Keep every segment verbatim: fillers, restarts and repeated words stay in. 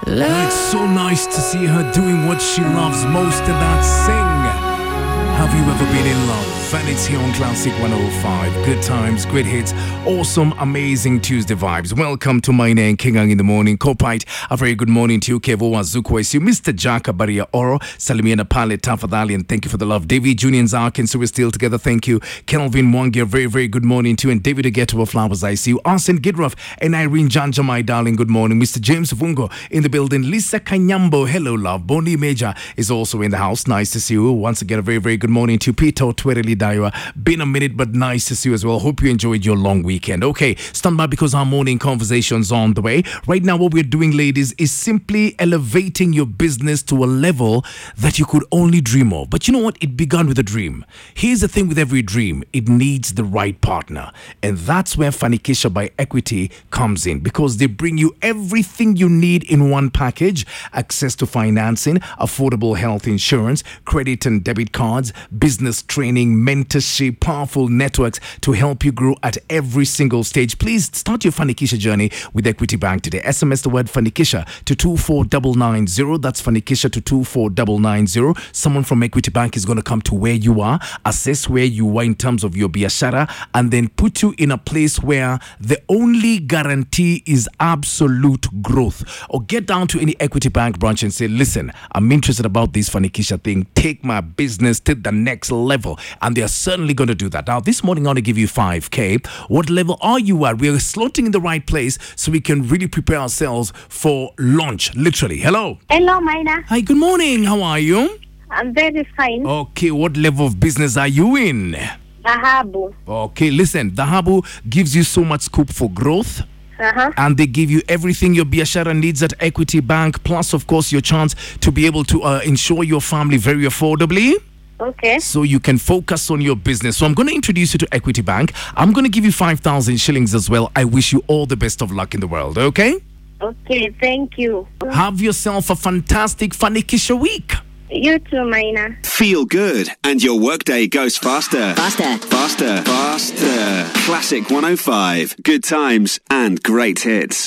Well, it's so nice to see her doing what she loves most, and that's sing. Have you ever been in love? And it's here on Classic one oh five. Good times, great hits, awesome, amazing Tuesday vibes. Welcome to my name, Kingang in the morning. Kopite, a very good morning to you. Kevo Wazukwesi, Mister Jaka Baria Oro, Salimiana Pale Tafadali, and thank you for the love. David Junior and Zarkin, so we're still together. Thank you. Kelvin Mwangi, a very, very good morning to you. And David Ageto of Flowers, I see you. Arsene Gidruff and Irene Janja, my darling, good morning. Mister James Vungo in the building. Lisa Kanyambo, hello, love. Boni Major is also in the house. Nice to see you. Once again, a very, very good morning to Peter Twereli Daiwa. Been a minute, but nice to see you as well. Hope you enjoyed your long weekend. Okay, stand by because our morning conversation's on the way. Right now, what we're doing, ladies, is simply elevating your business to a level that you could only dream of. But you know what? It began with a dream. Here's the thing with every dream. It needs the right partner. And that's where Fanikisha by Equity comes in, because they bring you everything you need in one package. Access to financing, affordable health insurance, credit and debit cards, business training, mentorship, powerful networks to help you grow at every single stage. Please start your Fanikisha journey with Equity Bank today. S M S the word Fanikisha to two four nine nine zero. That's Fanikisha to two four nine nine zero. Someone from Equity Bank is going to come to where you are, assess where you are in terms of your biashara, and then put you in a place where the only guarantee is absolute growth. Or get down to any Equity Bank branch and say, listen, I'm interested about this Fanikisha thing. Take my business to the next level. And they are certainly going to do that. Now, this morning, I want to give you five K. What level are you at? We are slotting in the right place so we can really prepare ourselves for launch, literally. Hello. Hello, Maina. Hi, good morning. How are you? I'm very fine. Okay, what level of business are you in? Dahabu. Okay, listen, Dahabu gives you so much scope for growth. Uh-huh. And they give you everything your biashara needs at Equity Bank, plus, of course, your chance to be able to uh, insure your family very affordably. Okay. So you can focus on your business. So I'm going to introduce you to Equity Bank. I'm going to give you five thousand shillings as well. I wish you all the best of luck in the world, okay? Okay, thank you. Have yourself a fantastic Fanikisha week. You too, Maina. Feel good and your workday goes faster. Faster. Faster. Faster. Classic one oh five. Good times and great hits.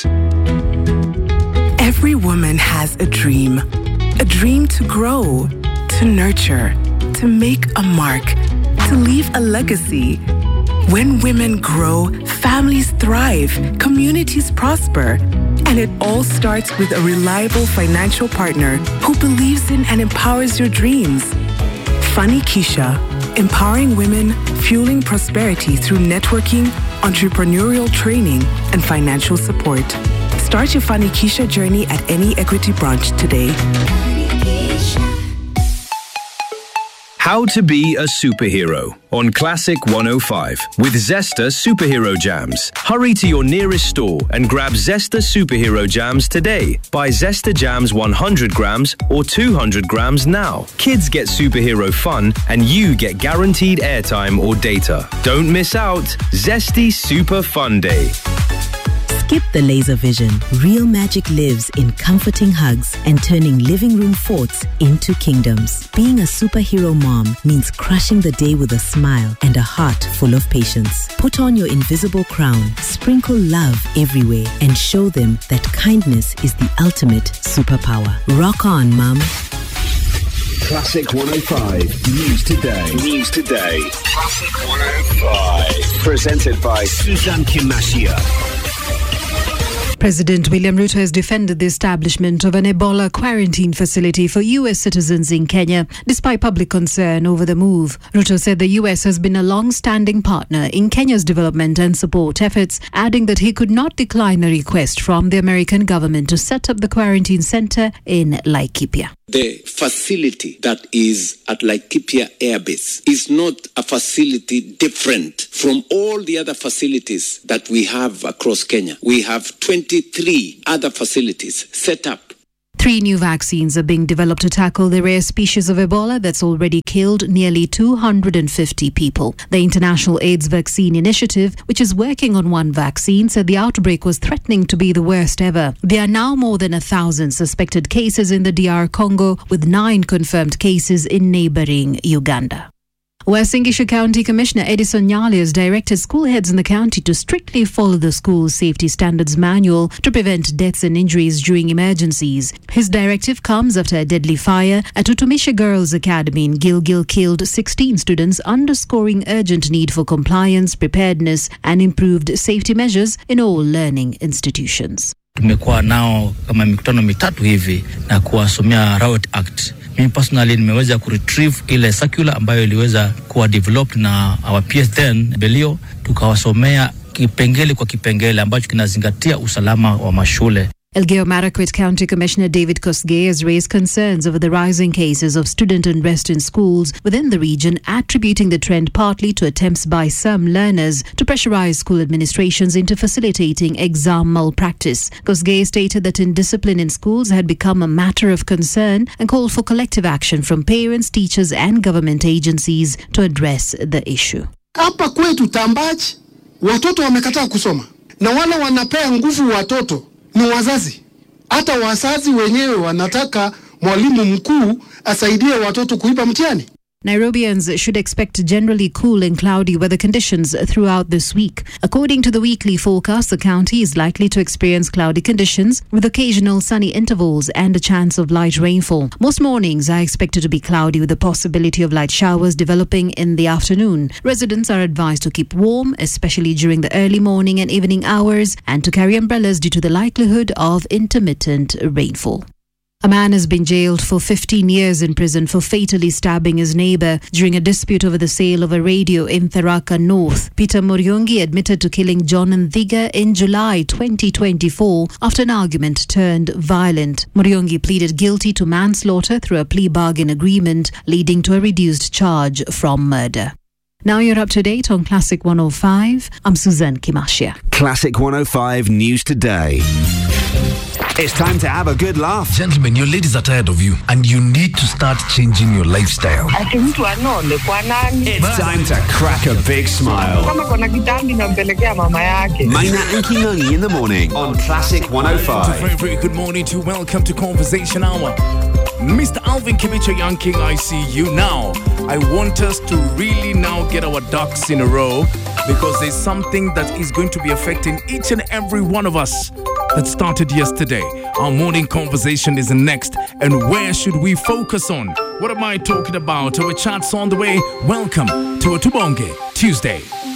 Every woman has a dream. A dream to grow, to nurture, to make a mark, to leave a legacy. When women grow, families thrive, communities prosper. And it all starts with a reliable financial partner who believes in and empowers your dreams. Fanikisha, empowering women, fueling prosperity through networking, entrepreneurial training, and financial support. Start your Fanikisha journey at any Equity branch today. How to be a superhero on Classic one oh five with Zesta Superhero Jams. Hurry to your nearest store and grab Zesta Superhero Jams today. Buy Zesta Jams one hundred grams or two hundred grams now. Kids get superhero fun and you get guaranteed airtime or data. Don't miss out. Zesty Super Fun Day. Skip the laser vision. Real magic lives in comforting hugs and turning living room forts into kingdoms. Being a superhero mom means crushing the day with a smile and a heart full of patience. Put on your invisible crown, sprinkle love everywhere, and show them that kindness is the ultimate superpower. Rock on, Mom. Classic one oh five. News Today. News Today. Classic one oh five. Presented by Suzanne Kimashia. President William Ruto has defended the establishment of an Ebola quarantine facility for U S citizens in Kenya, despite public concern over the move. Ruto said the U S has been a long-standing partner in Kenya's development and support efforts, adding that he could not decline a request from the American government to set up the quarantine center in Laikipia. The facility that is at Laikipia Air Base is not a facility different from all the other facilities that we have across Kenya. We have twenty-three other facilities set up. Three new vaccines are being developed to tackle the rare species of Ebola that's already killed nearly two hundred fifty people. The International AIDS Vaccine Initiative, which is working on one vaccine, said the outbreak was threatening to be the worst ever. There are now more than a thousand suspected cases in the D R Congo, with nine confirmed cases in neighboring Uganda. Uasin Gishu County Commissioner Edison Nyali has directed school heads in the county to strictly follow the school safety standards manual to prevent deaths and injuries during emergencies. His directive comes after a deadly fire at Utumisha Girls Academy in Gilgil killed sixteen students, underscoring urgent need for compliance, preparedness and improved safety measures in all learning institutions. Tumekuwa nao kama mikutano mitatu hivi na kuwasomea Riot Act. Mimi personally nimeweza kuretrieve ile circular ambayo iliweza kuwa developed na our P S then Belio, tukawasomea kipengele kwa kipengele ambacho kinazingatia usalama wa mashule. Elgeyo Marakwet County Commissioner David Kosgei has raised concerns over the rising cases of student unrest in schools within the region, attributing the trend partly to attempts by some learners to pressurize school administrations into facilitating exam malpractice. Kosgei stated that indiscipline in schools had become a matter of concern and called for collective action from parents, teachers and government agencies to address the issue. Hapa kwetu Tambachi watoto wamekataa kusoma na wale wanapea nguvu watoto ni wazazi. Hata wazazi wenyewe wanataka mwalimu mkuu asaidie watoto kuiba mtihani. Nairobians should expect generally cool and cloudy weather conditions throughout this week. According to the weekly forecast, the county is likely to experience cloudy conditions with occasional sunny intervals and a chance of light rainfall. Most mornings are expected to be cloudy with the possibility of light showers developing in the afternoon. Residents are advised to keep warm, especially during the early morning and evening hours, and to carry umbrellas due to the likelihood of intermittent rainfall. A man has been jailed for fifteen years in prison for fatally stabbing his neighbour during a dispute over the sale of a radio in Tharaka North. Peter Muriungi admitted to killing John Nthiga in July twenty twenty-four after an argument turned violent. Muriungi pleaded guilty to manslaughter through a plea bargain agreement, leading to a reduced charge from murder. Now you're up to date on Classic one oh five. I'm Suzanne Kimashia. Classic one oh five News Today. It's time to have a good laugh. Gentlemen, your ladies are tired of you and you need to start changing your lifestyle. It's time to crack a big smile. Maina and Kingungi in the morning on Classic one oh five. A very, very good morning to you. Welcome to Conversation Hour. Mister Alvin Kibicho, Young King, I see you now. I want us to really now get our ducks in a row because there's something that is going to be affecting each and every one of us that started yesterday. Our morning conversation is next, and where should we focus on? What am I talking about? Our chat's on the way. Welcome to a Tubonge Tuesday.